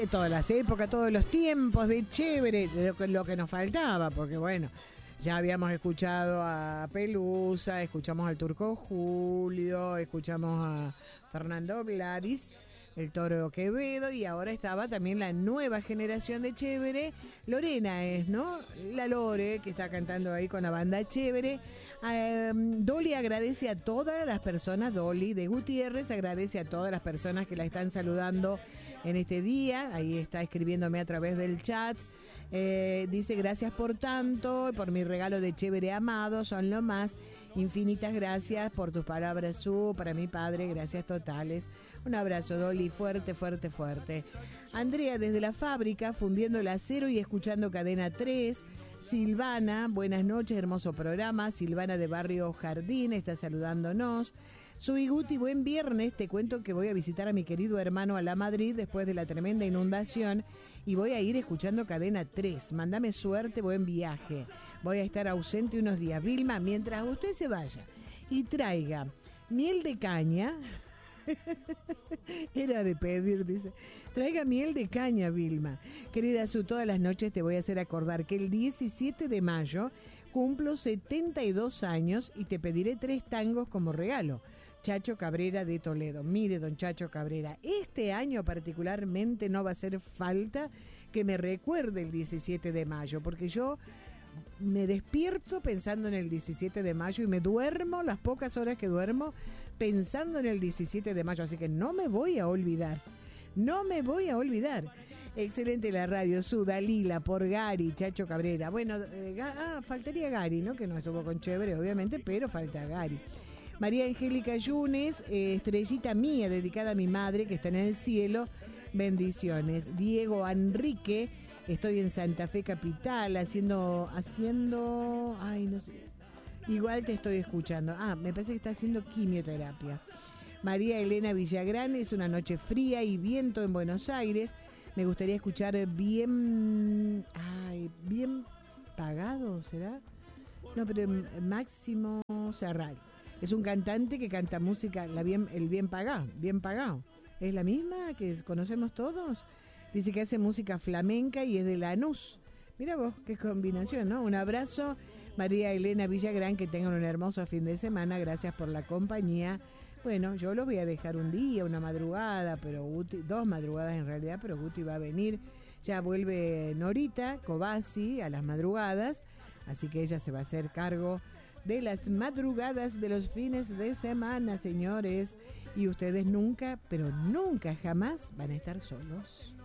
todas las épocas, todos los tiempos de chévere, lo que nos faltaba, porque bueno, ya habíamos escuchado a Pelusa, escuchamos al Turco Julio, escuchamos a Fernando Gladys, el Toro Quevedo, y ahora estaba también la nueva generación de chévere. Lorena es, ¿no? La Lore, que está cantando ahí con la banda chévere. Dolly agradece a todas las personas, Dolly de Gutiérrez agradece a todas las personas que la están saludando en este día. Ahí está escribiéndome a través del chat. Dice: gracias por tanto, por mi regalo de chévere amado, son lo más. Infinitas gracias por tus palabras, para mi padre, gracias totales. Un abrazo, Dolly, fuerte, fuerte, fuerte. Andrea desde la fábrica, fundiendo el acero y escuchando Cadena 3. Silvana, buenas noches, hermoso programa. Silvana de Barrio Jardín está saludándonos. Soy Guti, buen viernes. Te cuento que voy a visitar a mi querido hermano a La Madrid después de la tremenda inundación y voy a ir escuchando Cadena 3. Mándame suerte, buen viaje. Voy a estar ausente unos días. Vilma, mientras usted se vaya y traiga miel de caña, era de pedir, dice, traiga miel de caña, Vilma. Querida Su, todas las noches te voy a hacer acordar que el 17 de mayo cumplo 72 años y te pediré 3 tangos como regalo. Chacho Cabrera de Toledo. Mire, don Chacho Cabrera, este año particularmente no va a hacer falta que me recuerde el 17 de mayo, porque yo me despierto pensando en el 17 de mayo y me duermo las pocas horas que duermo pensando en el 17 de mayo, así que no me voy a olvidar. No me voy a olvidar. Excelente la radio, Su, Dalila, por Gary, Chacho Cabrera. Bueno, faltaría Gary, ¿no? Que no estuvo con chévere, obviamente, pero falta Gary. María Angélica Yunes, estrellita mía, dedicada a mi madre, que está en el cielo. Bendiciones. Diego Enrique, estoy en Santa Fe Capital, haciendo, ay, no sé. Igual te estoy escuchando. Me parece que está haciendo quimioterapia. María Elena Villagrán, es una noche fría y viento en Buenos Aires. Me gustaría escuchar bien pagado, ¿será? No, pero Máximo Serral. Es un cantante que canta música, el bien pagado. ¿Es la misma que conocemos todos? Dice que hace música flamenca y es de Lanús. Mira vos, qué combinación, ¿no? Un abrazo, María Elena Villagrán, que tengan un hermoso fin de semana. Gracias por la compañía. Bueno, yo lo voy a dejar un día, una madrugada, pero Guti, 2 madrugadas en realidad, pero Guti va a venir. Ya vuelve Norita Cobasi a las madrugadas, así que ella se va a hacer cargo de las madrugadas de los fines de semana, señores. Y ustedes nunca, pero nunca jamás van a estar solos.